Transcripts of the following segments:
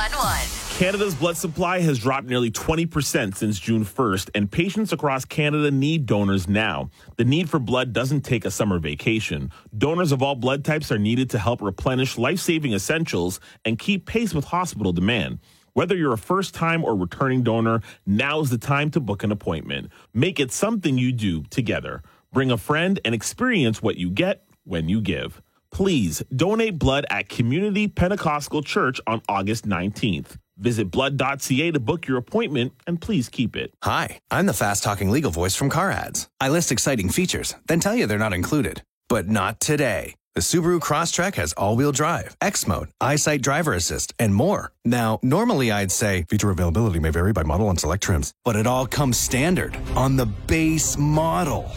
911. Canada's blood supply has dropped nearly 20% since June 1st, and patients across Canada need donors now. The need for blood doesn't take a summer vacation. Donors of all blood types are needed to help replenish life-saving essentials and keep pace with hospital demand. Whether you're a first-time or returning donor, now is the time to book an appointment. Make it something you do together. Bring a friend and experience what you get when you give. Please donate blood at Community Pentecostal Church on August 19th. Visit blood.ca to book your appointment, and please keep it. Hi, I'm the fast-talking legal voice from Car Ads. I list exciting features, then tell you they're not included. But not today. The Subaru Crosstrek has all-wheel drive, X-Mode, EyeSight Driver Assist, and more. Now, normally I'd say feature availability may vary by model and select trims, but it all comes standard on the base model.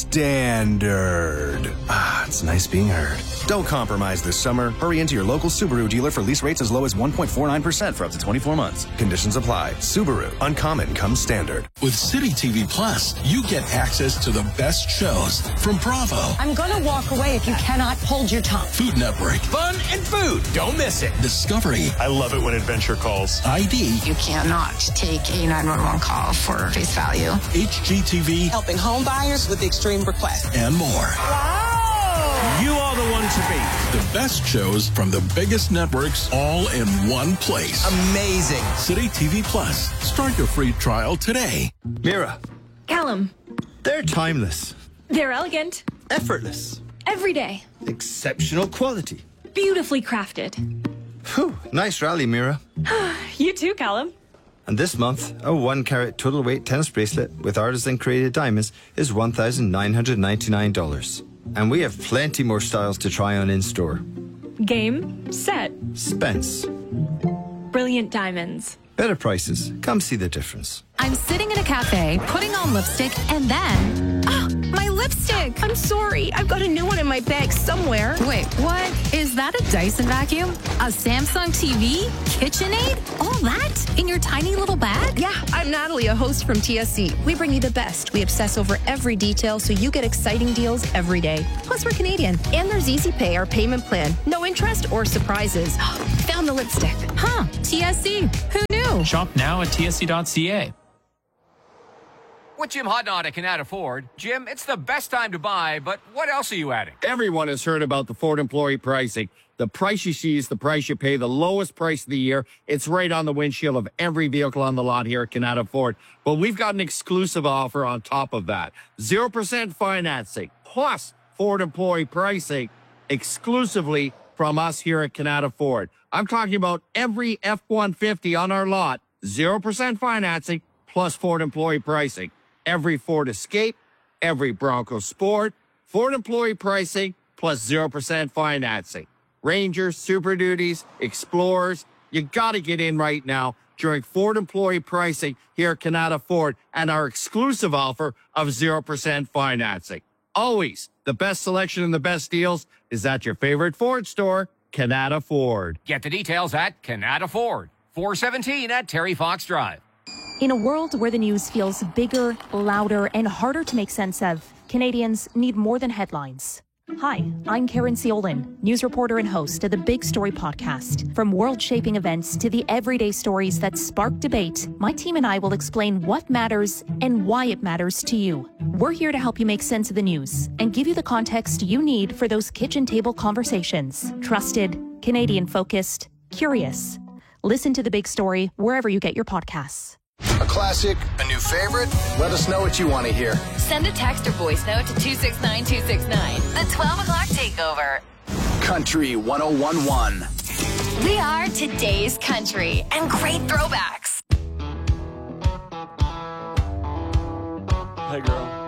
Standard. Ah, it's nice being heard. Don't compromise this summer. Hurry into your local Subaru dealer for lease rates as low as 1.49% for up to 24 months. Conditions apply. Subaru. Uncommon comes standard. With City TV Plus, you get access to the best shows from Bravo. I'm gonna walk away if you cannot hold your tongue. Food Network. Fun and food. Don't miss it. Discovery. I love it when Adventure calls. ID. You cannot take a 911 call for face value. HGTV. Helping home buyers with extreme requests. And more. Wow! You are the one to beat. The best shows from the biggest networks all in one place. Amazing. City TV Plus. Start your free trial today. Mira. Callum. They're timeless. They're elegant. Effortless. Every day. Exceptional quality. Beautifully crafted. Whew, nice rally, Mira. You too, Callum. And this month, a 1-carat total weight tennis bracelet with artisan-created diamonds is $1,999. And we have plenty more styles to try on in-store. Game, set, Spence. brilliant diamonds. Better prices. Come see the difference. I'm sitting in a cafe, putting on lipstick, and then... Oh, my lipstick! I'm sorry. I've got a new one in my bag somewhere. Wait, what? Is that a Dyson vacuum? A Samsung TV? KitchenAid? All that? In your tiny little bag? Yeah, I'm Natalie, a host from TSC. We bring you the best. We obsess over every detail so you get exciting deals every day. Plus, we're Canadian. And there's Easy Pay, our payment plan. No interest or surprises. Found the lipstick. Huh, TSC. Who knew? Shop now at tsc.ca. With Jim Hudnott at Canada Ford. Jim, it's the best time to buy, but what else are you adding? Everyone has heard about the Ford employee pricing. The price you see is the price you pay, the lowest price of the year. It's right on the windshield of every vehicle on the lot here at Canada Ford. But we've got an exclusive offer on top of that. 0% financing plus Ford employee pricing exclusively from us here at Canada Ford. I'm talking about every F-150 on our lot, 0% financing plus Ford employee pricing. Every Ford Escape, every Bronco Sport, Ford employee pricing plus 0% financing. Rangers, Super Duties, Explorers, you got to get in right now during Ford employee pricing here at Canada Ford and our exclusive offer of 0% financing. Always the best selection and the best deals is at your favorite Ford store, Canada Ford. Get the details at Canada Ford, 417 at Terry Fox Drive. In a world where the news feels bigger, louder, and harder to make sense of, Canadians need more than headlines. Hi, I'm Karen Ciolin, news reporter and host of the Big Story podcast. From world-shaping events to the everyday stories that spark debate, my team and I will explain what matters and why it matters to you. We're here to help you make sense of the news and give you the context you need for those kitchen table conversations. Trusted, Canadian-focused, curious. Listen to The Big Story wherever you get your podcasts. A classic, a new favorite? Let us know what you want to hear. Send a text or voice note to 269-269. The 12 o'clock takeover. Country 1011. We are today's country and great throwbacks. Hey, girl.